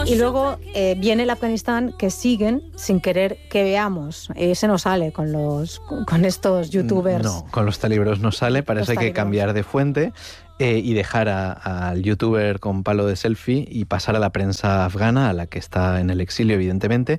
Y luego viene el Afganistán que siguen sin querer que veamos. Ese no sale con estos youtubers. No, con los talibros no sale, para eso hay que cambiar de fuente. Y dejar al youtuber con palo de selfie y pasar a la prensa afgana, a la que está en el exilio, evidentemente,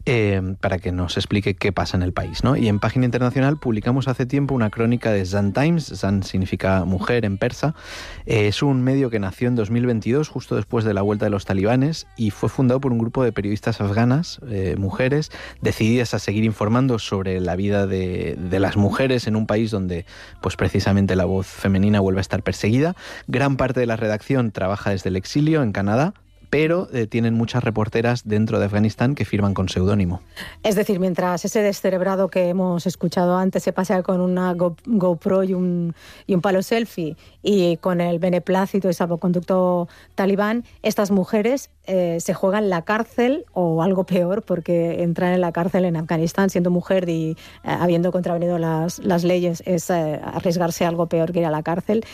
para que nos explique qué pasa en el país, ¿no? Y en Página Internacional publicamos hace tiempo una crónica de Zan Times. Zan significa mujer en persa. Es un medio que nació en 2022, justo después de la vuelta de los talibanes, y fue fundado por un grupo de periodistas afganas, mujeres, decididas a seguir informando sobre la vida de las mujeres en un país donde, pues precisamente, la voz femenina vuelve a estar perseguida. Gran parte de la redacción trabaja desde el exilio en Canadá, pero tienen muchas reporteras dentro de Afganistán que firman con seudónimo. Es decir, mientras ese descerebrado que hemos escuchado antes se pasea con una GoPro y un palo selfie y con el beneplácito y salvoconducto talibán, estas mujeres se juegan la cárcel o algo peor, porque entrar en la cárcel en Afganistán siendo mujer y habiendo contravenido las leyes es arriesgarse a algo peor que ir a la cárcel.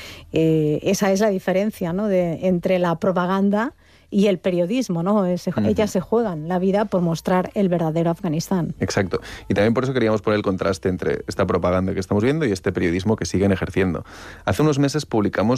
Esa es la diferencia, ¿no?, entre la propaganda y el periodismo, ¿no? Ellas se juegan la vida por mostrar el verdadero Afganistán. Exacto. Y también por eso queríamos poner el contraste entre esta propaganda que estamos viendo y este periodismo que siguen ejerciendo. Hace unos meses publicaron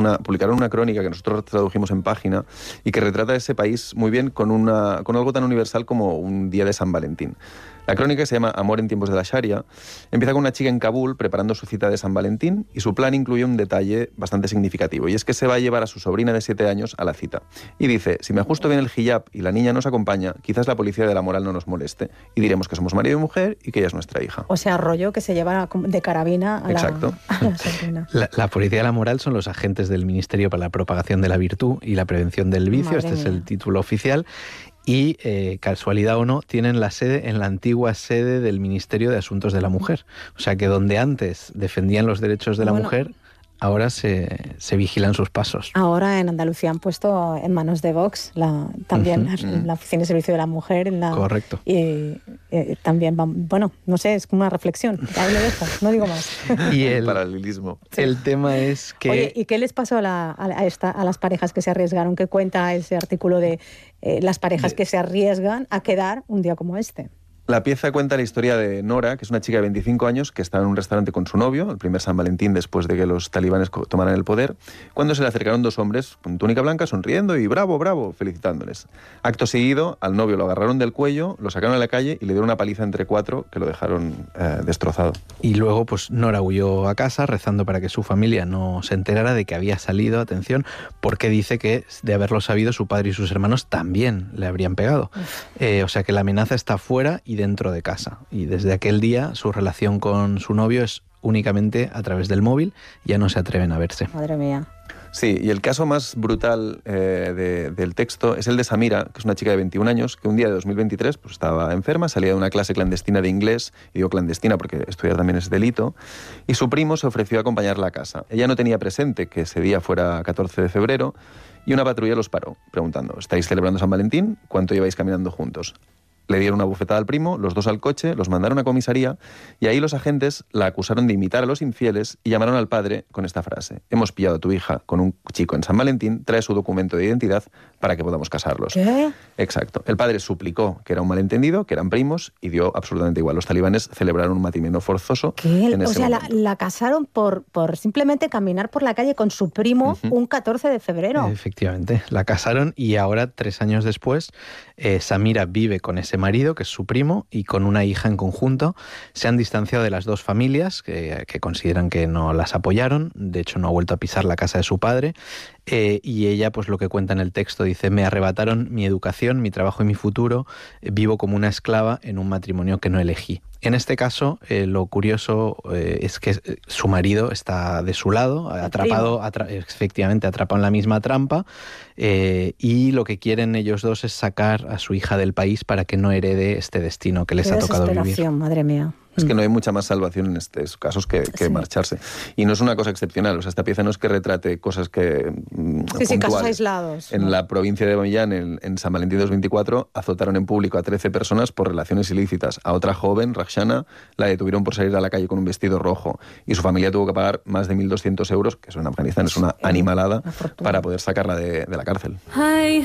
una crónica que nosotros tradujimos en Página y que retrata ese país muy bien con algo tan universal como un día de San Valentín. La crónica, que se llama Amor en tiempos de la Sharia, empieza con una chica en Kabul preparando su cita de San Valentín, y su plan incluye un detalle bastante significativo, y es que se va a llevar a su sobrina de 7 años a la cita. Y dice: si me ajusto bien el hijab y la niña nos acompaña, quizás la policía de la moral no nos moleste y diremos que somos marido y mujer y que ella es nuestra hija. O sea, rollo que se lleva de carabina a Exacto. la sobrina. La policía de la moral son los agentes del Ministerio para la Propagación de la Virtud y la Prevención del Vicio. Madre este mía. Es el título oficial. Y, casualidad o no, tienen la sede en la antigua sede del Ministerio de Asuntos de la Mujer. O sea que donde antes defendían los derechos de la mujer, ahora se vigilan sus pasos. Ahora en Andalucía han puesto en manos de Vox también la Oficina de Servicio de la Mujer. Correcto. Y también, no sé, es como una reflexión. Ahí lo dejo, no digo más. Y el paralelismo. El tema es que... Oye, ¿y qué les pasó a las parejas que se arriesgaron? ¿Qué cuenta ese artículo de las parejas que se arriesgan a quedar un día como este? La pieza cuenta la historia de Nora, que es una chica de 25 años que estaba en un restaurante con su novio, el primer San Valentín después de que los talibanes tomaran el poder, cuando se le acercaron 2 hombres con túnica blanca, sonriendo y bravo, bravo, felicitándoles. Acto seguido, al novio lo agarraron del cuello, lo sacaron a la calle y le dieron una paliza entre 4 que lo dejaron destrozado. Y luego, pues Nora huyó a casa rezando para que su familia no se enterara de que había salido, atención, porque dice que, de haberlo sabido, su padre y sus hermanos también le habrían pegado. O sea que la amenaza está fuera y dentro de casa. Y desde aquel día su relación con su novio es únicamente a través del móvil, ya no se atreven a verse. Madre mía. Sí, y el caso más brutal del texto es el de Samira, que es una chica de 21 años, que un día de 2023 pues, estaba enferma, salía de una clase clandestina de inglés, y digo clandestina porque estudiar también es delito, y su primo se ofreció a acompañarla a casa. Ella no tenía presente que ese día fuera 14 de febrero, y una patrulla los paró, preguntando: ¿estáis celebrando San Valentín? ¿Cuánto lleváis caminando juntos? Le dieron una bufetada al primo, los 2 al coche, los mandaron a comisaría y ahí los agentes la acusaron de imitar a los infieles y llamaron al padre con esta frase: hemos pillado a tu hija con un chico en San Valentín, trae su documento de identidad para que podamos casarlos. ¿Qué? Exacto. El padre suplicó que era un malentendido, que eran primos, y dio absolutamente igual. Los talibanes celebraron un matrimonio forzoso. ¿Qué? O sea, la casaron por simplemente caminar por la calle con su primo un 14 de febrero. Efectivamente, la casaron y ahora, 3 años después, Samira vive con ese marido, que es su primo, y con una hija en conjunto. Se han distanciado de las 2 familias, que consideran que no las apoyaron. De hecho, no ha vuelto a pisar la casa de su padre. Y ella, pues lo que cuenta en el texto, dice: me arrebataron mi educación, mi trabajo y mi futuro. Vivo como una esclava en un matrimonio que no elegí. En este caso, lo curioso es que su marido está de su lado, efectivamente atrapado en la misma trampa, y lo que quieren ellos dos es sacar a su hija del país para que no herede este destino que les ha tocado vivir. Madre mía. Es que no hay mucha más salvación en estos casos que marcharse. Y no es una cosa excepcional. O sea, esta pieza no es que retrate cosas que... Sí, casos aislados. En la provincia de Millán, en San Valentín 2024, azotaron en público a 13 personas por relaciones ilícitas. A otra joven, Rakshana, la detuvieron por salir a la calle con un vestido rojo. Y su familia tuvo que pagar más de 1.200 euros, que eso en Afganistán es una animalada, para poder sacarla de la cárcel.